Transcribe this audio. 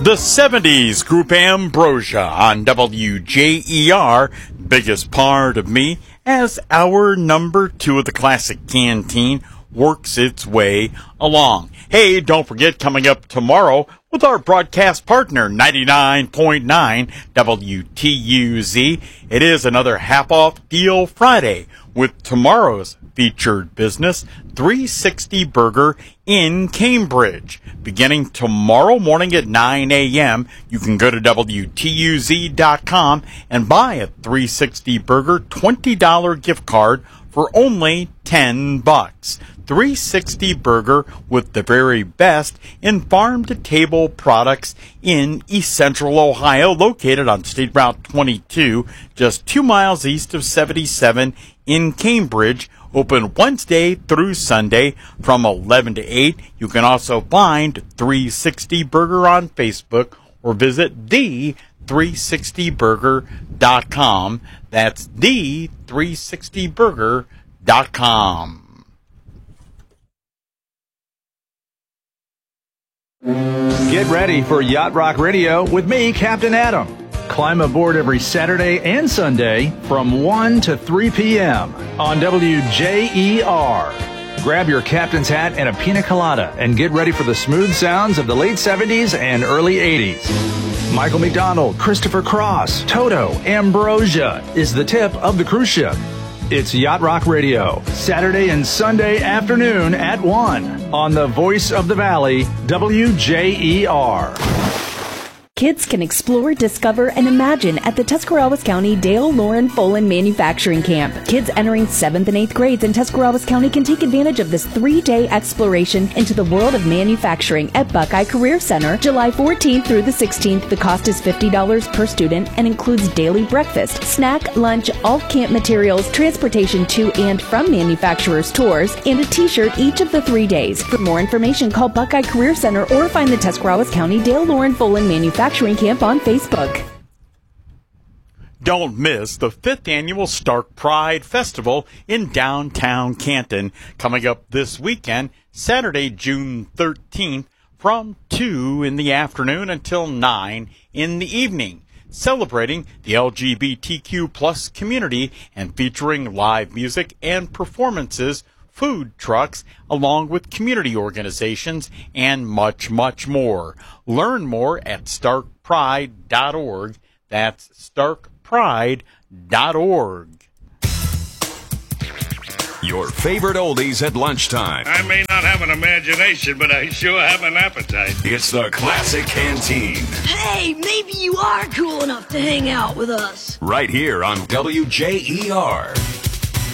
The 70s Group Ambrosia on WJER, biggest part of me, as hour number 2 of the Classic Canteen works its way along. Hey, don't forget, coming up tomorrow with our broadcast partner, 99.9 WTUZ, it is another half-off deal Friday with tomorrow's featured business, 360 Burger in Cambridge. Beginning tomorrow morning at 9 a.m., you can go to WTUZ.com and buy a 360 Burger $20 gift card for only $10. 360 Burger with the very best in farm-to-table products in East Central Ohio, located on State Route 22, just 2 miles east of 77 in Cambridge. Open Wednesday through Sunday from 11 to 8. You can also find 360 Burger on Facebook or visit the360burger.com. That's the360burger.com. Get ready for Yacht Rock Radio with me, Captain Adam. Climb aboard every Saturday and Sunday from 1 to 3 p.m. on WJER. Grab your captain's hat and a pina colada and get ready for the smooth sounds of the late 70s and early 80s. Michael McDonald, Christopher Cross, Toto, Ambrosia is the tip of the cruise ship. It's Yacht Rock Radio, Saturday and Sunday afternoon at 1 on the Voice of the Valley, WJER. Kids can explore, discover, and imagine at the Tuscarawas County Dale Lauren Folan Manufacturing Camp. Kids entering 7th and 8th grades in Tuscarawas County can take advantage of this 3-day exploration into the world of manufacturing at Buckeye Career Center, July 14th through the 16th. The cost is $50 per student and includes daily breakfast, snack, lunch, all camp materials, transportation to and from manufacturers' tours, and a t-shirt each of the 3 days. For more information, call Buckeye Career Center or find the Tuscarawas County Dale Lauren Folan Manufacturing Camp on Facebook. Don't miss the 5th Annual Stark Pride Festival in downtown Canton, coming up this weekend, Saturday, June 13th, from 2 in the afternoon until 9 in the evening, celebrating the LGBTQ plus community and featuring live music and performances, food trucks, along with community organizations, and much, much more. Learn more at starkpride.org. That's starkpride.org. Your favorite oldies at lunchtime. I may not have an imagination, but I sure have an appetite. It's the Classic Canteen. Hey, maybe you are cool enough to hang out with us. Right here on WJER.